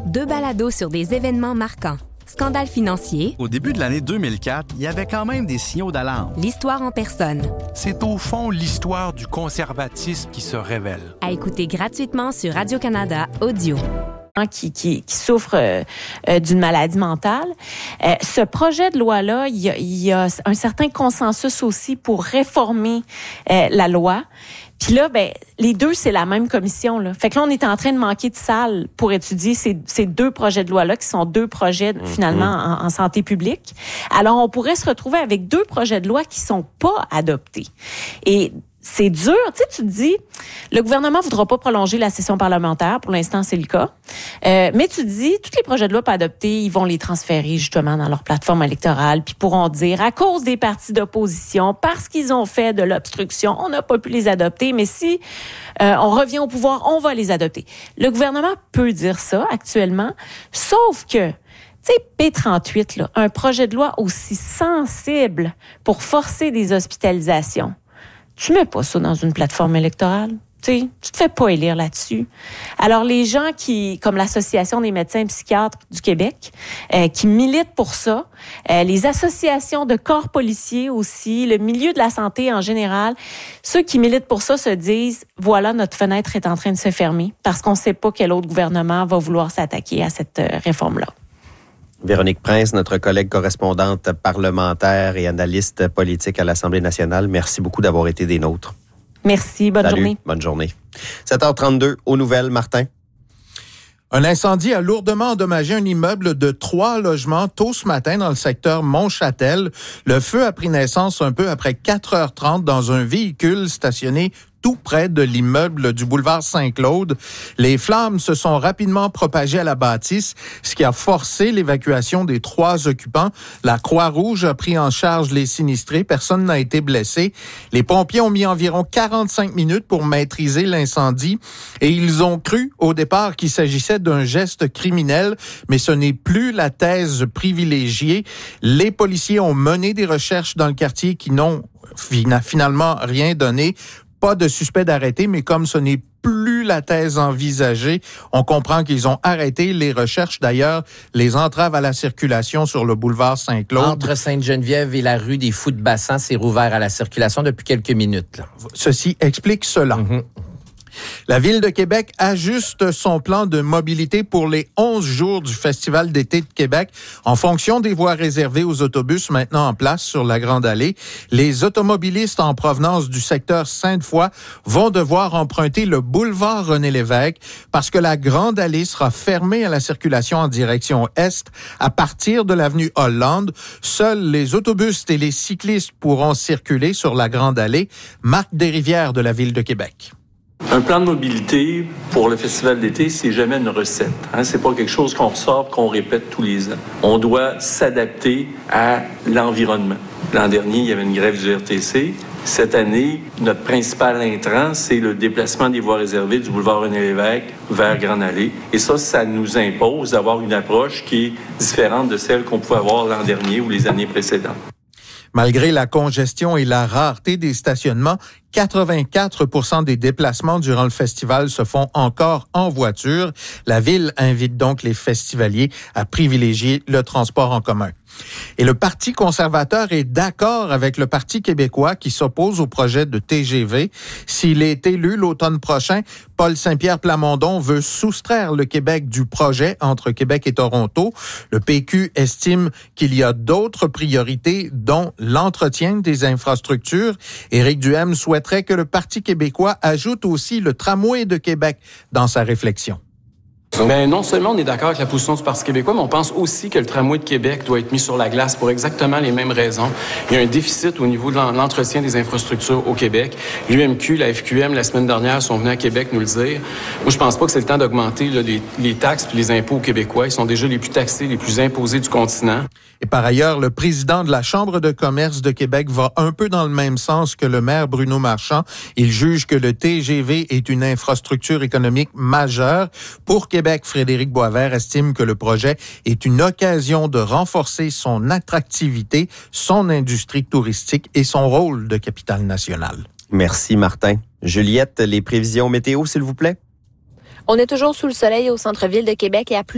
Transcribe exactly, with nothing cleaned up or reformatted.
Deux balados sur des événements marquants. Scandale financier. Au début de l'année deux mille quatre, il y avait quand même des signaux d'alarme. L'histoire en personne. C'est au fond l'histoire du conservatisme qui se révèle. À écouter gratuitement sur Radio-Canada Audio. Qui, qui, qui souffrent euh, euh, d'une maladie mentale. Euh, ce projet de loi-là, il y a, il y a un certain consensus aussi pour réformer euh, la loi. Puis là, ben, les deux, c'est la même commission, là. Fait que là, on est en train de manquer de salle pour étudier ces, ces deux projets de loi-là, qui sont deux projets, mmh. finalement, en, en santé publique. Alors, on pourrait se retrouver avec deux projets de loi qui sont pas adoptés. Et c'est dur. Tu sais, tu te dis, le gouvernement voudra pas prolonger la session parlementaire. Pour l'instant, c'est le cas. Euh, mais tu te dis, tous les projets de loi pas adoptés, ils vont les transférer justement dans leur plateforme électorale, puis pourront dire, à cause des partis d'opposition, parce qu'ils ont fait de l'obstruction, on n'a pas pu les adopter, mais si euh, on revient au pouvoir, on va les adopter. Le gouvernement peut dire ça actuellement, sauf que, tu sais, P trente-huit, là, un projet de loi aussi sensible pour forcer des hospitalisations, tu mets pas ça dans une plateforme électorale. Tu sais, tu te fais pas élire là-dessus. Alors, les gens qui, comme l'Association des médecins et psychiatres du Québec, euh, qui militent pour ça, euh, les associations de corps policiers aussi, le milieu de la santé en général, ceux qui militent pour ça se disent, voilà, notre fenêtre est en train de se fermer parce qu'on sait pas quel autre gouvernement va vouloir s'attaquer à cette euh, réforme-là. Véronique Prince, notre collègue correspondante parlementaire et analyste politique à l'Assemblée nationale, merci beaucoup d'avoir été des nôtres. Merci, bonne Salut, journée. Bonne journée. sept heures trente-deux, aux nouvelles, Martin. Un incendie a lourdement endommagé un immeuble de trois logements tôt ce matin dans le secteur Montchâtel. Le feu a pris naissance un peu après quatre heures trente dans un véhicule stationné tout près de l'immeuble du boulevard Saint-Claude. Les flammes se sont rapidement propagées à la bâtisse, ce qui a forcé l'évacuation des trois occupants. La Croix-Rouge a pris en charge les sinistrés. Personne n'a été blessé. Les pompiers ont mis environ quarante-cinq minutes pour maîtriser l'incendie et ils ont cru au départ qu'il s'agissait d'un geste criminel, mais ce n'est plus la thèse privilégiée. Les policiers ont mené des recherches dans le quartier qui n'ont finalement rien donné. Pas de suspect d'arrêter, mais comme ce n'est plus la thèse envisagée, on comprend qu'ils ont arrêté les recherches. D'ailleurs, les entraves à la circulation sur le boulevard Saint-Claude. Entre Sainte-Geneviève et la rue des Fous-de-Bassan, c'est rouvert à la circulation depuis quelques minutes, là. Ceci explique cela. Mm-hmm. La Ville de Québec ajuste son plan de mobilité pour les onze jours du Festival d'été de Québec en fonction des voies réservées aux autobus maintenant en place sur la Grande Allée. Les automobilistes en provenance du secteur Sainte-Foy vont devoir emprunter le boulevard René-Lévesque parce que la Grande Allée sera fermée à la circulation en direction est à partir de l'avenue Hollande. Seuls les autobus et les cyclistes pourront circuler sur la Grande Allée. Marc Desrivières de la Ville de Québec. Un plan de mobilité pour le festival d'été, c'est jamais une recette. Hein? C'est pas quelque chose qu'on ressort, qu'on répète tous les ans. On doit s'adapter à l'environnement. L'an dernier, il y avait une grève du R T C. Cette année, notre principal intrant, c'est le déplacement des voies réservées du boulevard René-Lévesque vers Grande Allée. Et ça, ça nous impose d'avoir une approche qui est différente de celle qu'on pouvait avoir l'an dernier ou les années précédentes. Malgré la congestion et la rareté des stationnements, quatre-vingt-quatre pour cent des déplacements durant le festival se font encore en voiture. La Ville invite donc les festivaliers à privilégier le transport en commun. Et le Parti conservateur est d'accord avec le Parti québécois qui s'oppose au projet de T G V. S'il est élu l'automne prochain, Paul Saint-Pierre Plamondon veut soustraire le Québec du projet entre Québec et Toronto. Le P Q estime qu'il y a d'autres priorités, dont l'entretien des infrastructures. Éric Duhaime souhaiterait que le Parti québécois ajoute aussi le tramway de Québec dans sa réflexion. Mais non seulement on est d'accord avec la position du Parti québécois, mais on pense aussi que le tramway de Québec doit être mis sur la glace pour exactement les mêmes raisons. Il y a un déficit au niveau de l'entretien des infrastructures au Québec. L'U M Q, la F Q M, la semaine dernière, sont venus à Québec nous le dire. Moi, je pense pas que c'est le temps d'augmenter là, les, les taxes et les impôts aux Québécois. Ils sont déjà les plus taxés, les plus imposés du continent. Et par ailleurs, le président de la Chambre de commerce de Québec va un peu dans le même sens que le maire Bruno Marchand. Il juge que le T G V est une infrastructure économique majeure. Pour Québec, Frédéric Boisvert estime que le projet est une occasion de renforcer son attractivité, son industrie touristique et son rôle de capitale nationale. Merci, Martin. Juliette, les prévisions météo, s'il vous plaît? On est toujours sous le soleil au centre-ville de Québec et à plus